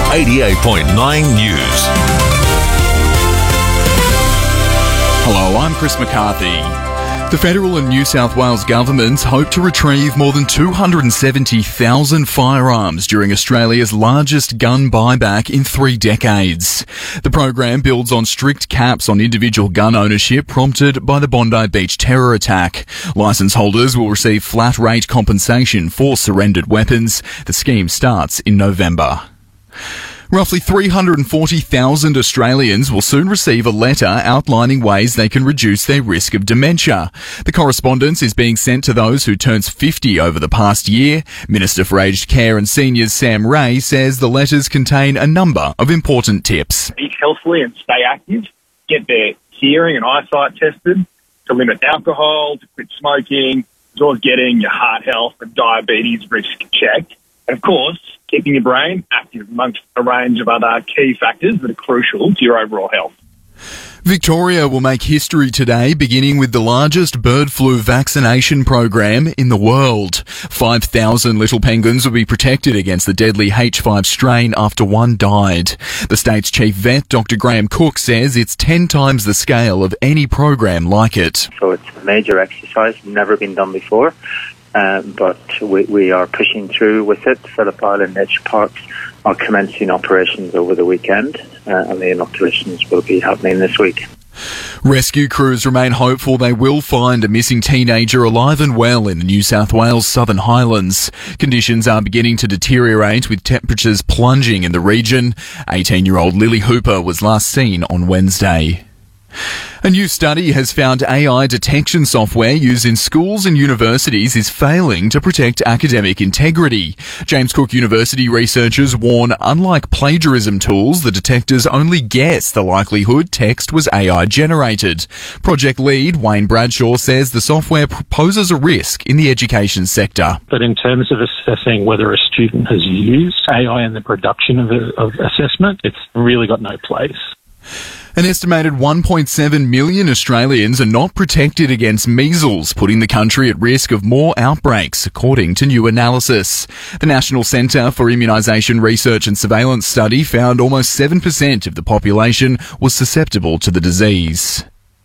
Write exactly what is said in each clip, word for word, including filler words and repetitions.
eighty-eight point nine News. Hello, I'm Chris McCarthy. The federal and New South Wales governments hope to retrieve more than two hundred seventy thousand firearms during Australia's largest gun buyback in three decades. The program builds on strict caps on individual gun ownership prompted by the Bondi Beach terror attack. Licence holders will receive flat rate compensation for surrendered weapons. The scheme starts in November. Roughly three hundred forty thousand Australians will soon receive a letter outlining ways they can reduce their risk of dementia. The correspondence is being sent to those who turned fifty over the past year. Minister for Aged Care and Seniors Sam Ray says the letters contain a number of important tips. Eat healthily and stay active. Get their hearing and eyesight tested. To limit alcohol, to quit smoking, as well as getting your heart health and diabetes risk checked. And of course, keeping your brain active amongst a range of other key factors that are crucial to your overall health. Victoria will make history today, beginning with the largest bird flu vaccination program in the world. five thousand little penguins will be protected against the deadly H five strain after one died. The state's chief vet, Doctor Graham Cook, says it's ten times the scale of any program like it. So it's a major exercise, never been done before. Um, but we, we are pushing through with it. Phillip Island Nature Parks are commencing operations over the weekend, uh, and the inoculations will be happening this week. Rescue crews remain hopeful they will find a missing teenager alive and well in the New South Wales Southern Highlands. Conditions are beginning to deteriorate with temperatures plunging in the region. eighteen-year-old Lily Hooper was last seen on Wednesday. A new study has found A I detection software used in schools and universities is failing to protect academic integrity. James Cook University researchers warn, unlike plagiarism tools, the detectors only guess the likelihood text was A I generated. Project lead Wayne Bradshaw says the software poses a risk in the education sector. But in terms of assessing whether a student has used A I in the production of, a, of assessment, it's really got no place. An estimated one point seven million Australians are not protected against measles, putting the country at risk of more outbreaks, according to new analysis. The National Centre for Immunisation Research and Surveillance study found almost seven percent of the population was susceptible to the disease.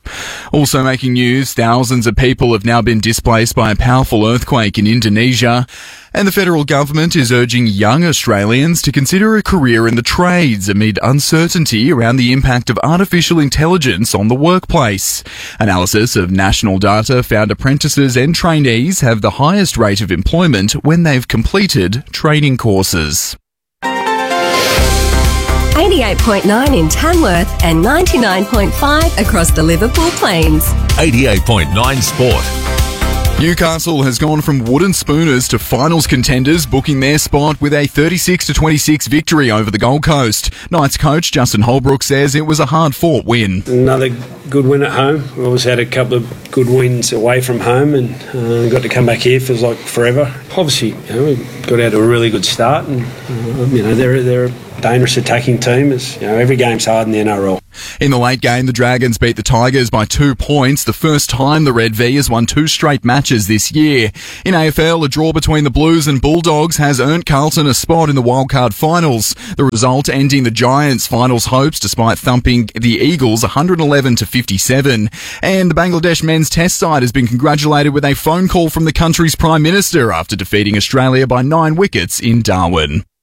Also making news, thousands of people have now been displaced by a powerful earthquake in Indonesia, and the federal government is urging young Australians to consider a career in the trades amid uncertainty around the impact of artificial intelligence on the workplace. Analysis of national data found apprentices and trainees have the highest rate of employment when they've completed training courses. eighty-eight point nine in Tamworth and ninety-nine point five across the Liverpool Plains. eighty-eight point nine Sport. Newcastle has gone from wooden spooners to finals contenders, booking their spot with a thirty-six to twenty-six victory over the Gold Coast. Knights coach Justin Holbrook says it was a hard-fought win. Another good win at home. We always had a couple of good wins away from home, and uh, got to come back here. Feels like forever. Obviously, you know, we got out to a really good start, and uh, you know they're they're a dangerous attacking team. As you know, every game's hard in the N R L. In the late game, the Dragons beat the Tigers by two points, the first time the Red V has won two straight matches this year. In A F L, a draw between the Blues and Bulldogs has earned Carlton a spot in the wildcard finals. The result ending the Giants' finals hopes despite thumping the Eagles one eleven to fifty-seven. And the Bangladesh men's test side has been congratulated with a phone call from the country's Prime Minister after defeating Australia by nine wickets in Darwin.